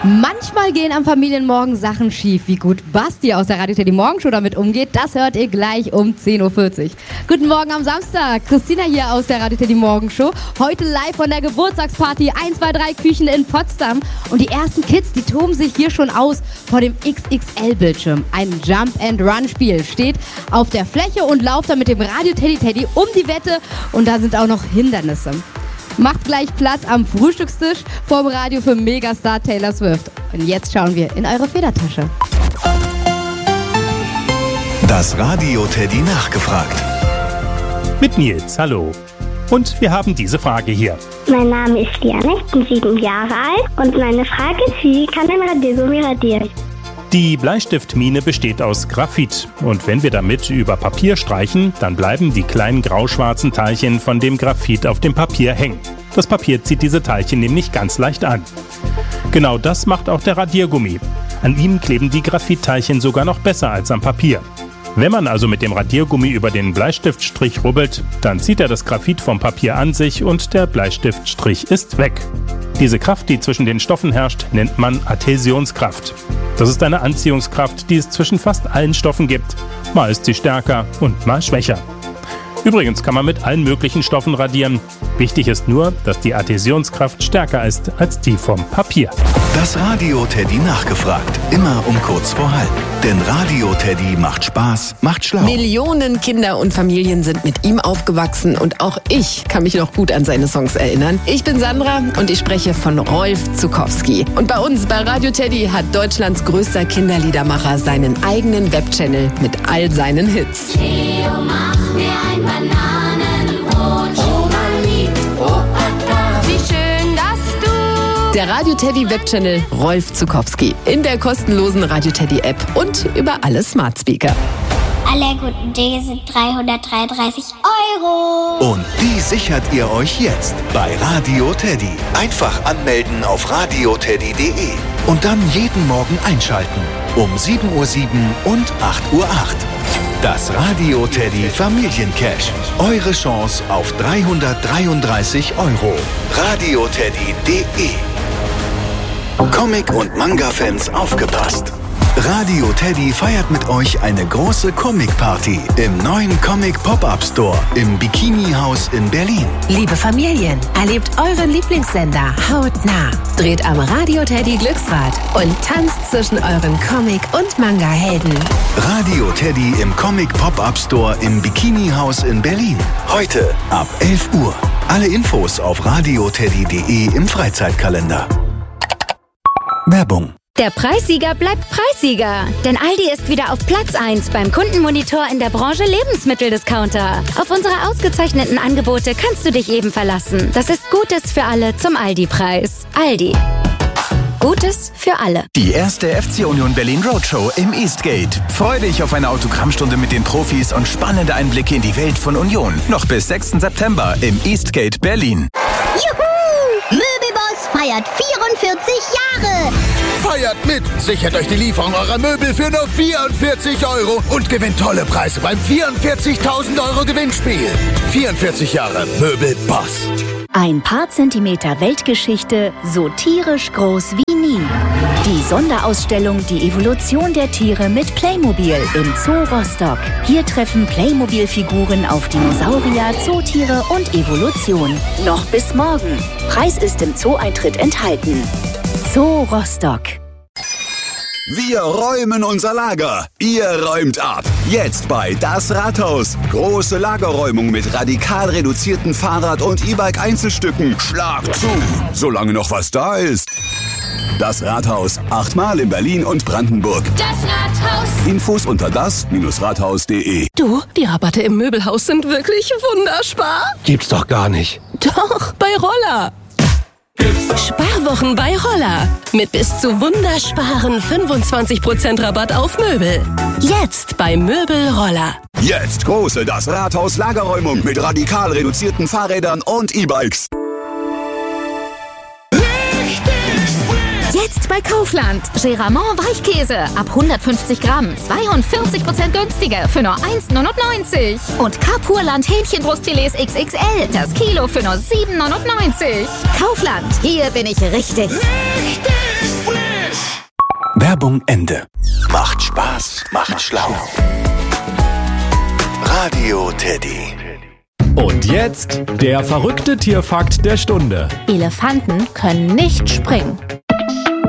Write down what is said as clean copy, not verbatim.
Manchmal gehen am Familienmorgen Sachen schief. Wie gut Basti aus der Radio Teddy Morgenshow damit umgeht, das hört ihr gleich um 10.40 Uhr. Guten Morgen am Samstag. Christina hier aus der Radio Teddy Morgenshow. Heute live von der Geburtstagsparty 123 Küchen in Potsdam. Und die ersten Kids, die toben sich hier schon aus vor dem XXL-Bildschirm. Ein Jump-and-Run-Spiel steht auf der Fläche und lauft dann mit dem Radio Teddy um die Wette. Und da sind auch noch Hindernisse. Macht gleich Platz am Frühstückstisch vorm Radio für Megastar Taylor Swift. Und jetzt schauen wir in eure Federtasche. Das Radio Teddy nachgefragt. Mit Nils, hallo. Und wir haben diese Frage hier. Mein Name ist Liane, ich bin 7 Jahre alt und meine Frage ist, wie kann ein Radiergummi radieren? Die Bleistiftmine besteht aus Graphit und wenn wir damit über Papier streichen, dann bleiben die kleinen grauschwarzen Teilchen von dem Graphit auf dem Papier hängen. Das Papier zieht diese Teilchen nämlich ganz leicht an. Genau das macht auch der Radiergummi. An ihm kleben die Graphitteilchen sogar noch besser als am Papier. Wenn man also mit dem Radiergummi über den Bleistiftstrich rubbelt, dann zieht er das Graphit vom Papier an sich und der Bleistiftstrich ist weg. Diese Kraft, die zwischen den Stoffen herrscht, nennt man Adhäsionskraft. Das ist eine Anziehungskraft, die es zwischen fast allen Stoffen gibt. Mal ist sie stärker und mal schwächer. Übrigens kann man mit allen möglichen Stoffen radieren. Wichtig ist nur, dass die Adhäsionskraft stärker ist als die vom Papier. Das Radio Teddy nachgefragt. Immer um kurz vor halb. Denn Radio Teddy macht Spaß, macht schlau. Millionen Kinder und Familien sind mit ihm aufgewachsen und auch ich kann mich noch gut an seine Songs erinnern. Ich bin Sandra und ich spreche von Rolf Zuckowski. Und bei uns bei Radio Teddy hat Deutschlands größter Kinderliedermacher seinen eigenen Webchannel mit all seinen Hits. Theo, mach mir ein Bananenbrot. Oma liebt Opa da. Wie schön, dass du... Der Radio Teddy Webchannel Rolf Zuckowski in der kostenlosen Radio Teddy App und über alle Smart Speaker. Alle guten Dinge sind 333 €. Und die sichert ihr euch jetzt bei Radio Teddy. Einfach anmelden auf radioteddy.de und dann jeden Morgen einschalten. Um 7.07 Uhr und 8.08 Uhr. Das Radio Teddy Familiencash. Eure Chance auf 333 €. radioteddy.de. Comic- und Manga-Fans aufgepasst. Radio Teddy feiert mit euch eine große Comic-Party im neuen Comic-Pop-Up-Store im Bikini-Haus in Berlin. Liebe Familien, erlebt euren Lieblingssender hautnah. Dreht am Radio Teddy Glücksrad und tanzt zwischen euren Comic- und Manga-Helden. Radio Teddy im Comic-Pop-Up-Store im Bikini-Haus in Berlin. Heute ab 11 Uhr. Alle Infos auf radioteddy.de im Freizeitkalender. Werbung. Der Preissieger bleibt Preissieger. Denn Aldi ist wieder auf Platz 1 beim Kundenmonitor in der Branche Lebensmitteldiscounter. Auf unsere ausgezeichneten Angebote kannst du dich eben verlassen. Das ist Gutes für alle zum Aldi-Preis. Aldi. Gutes für alle. Die erste FC Union Berlin Roadshow im Eastgate. Freu dich auf eine Autogrammstunde mit den Profis und spannende Einblicke in die Welt von Union. Noch bis 6. September im Eastgate Berlin. Juhu! Möbelboss feiert 44 Jahre! Feiert mit! Sichert euch die Lieferung eurer Möbel für nur 44 € und gewinnt tolle Preise beim 44.000 € Gewinnspiel. 44 Jahre Möbelboss. Ein paar Zentimeter Weltgeschichte, so tierisch groß wie nie. Die Sonderausstellung Die Evolution der Tiere mit Playmobil im Zoo Rostock. Hier treffen Playmobil-Figuren auf Dinosaurier, Zootiere und Evolution. Noch bis morgen. Preis ist im Zoo-Eintritt enthalten. Zoo Rostock. Wir räumen unser Lager. Ihr räumt ab. Jetzt bei Das Rathaus. Große Lagerräumung mit radikal reduzierten Fahrrad- und E-Bike-Einzelstücken. Schlag zu, solange noch was da ist. Das Rathaus. 8-mal in Berlin und Brandenburg. Das Rathaus. Infos unter das-rathaus.de. Du, die Rabatte im Möbelhaus sind wirklich wunderbar. Gibt's doch gar nicht. Doch, bei Roller. Sparwochen bei Roller. Mit bis zu wundersparen 25% Rabatt auf Möbel. Jetzt bei Möbel Roller. Jetzt große Das Rathaus Lagerräumung mit radikal reduzierten Fahrrädern und E-Bikes. Jetzt bei Kaufland. Geramont Weichkäse ab 150 Gramm. 42% günstiger für nur 1,99. Und Carpurland Hähnchenbrustfilets XXL. Das Kilo für nur 7,99. Kaufland. Hier bin ich richtig. Richtig frisch. Werbung Ende. Macht Spaß, macht schlau. Radio Teddy. Und jetzt der verrückte Tierfakt der Stunde. Elefanten können nicht springen.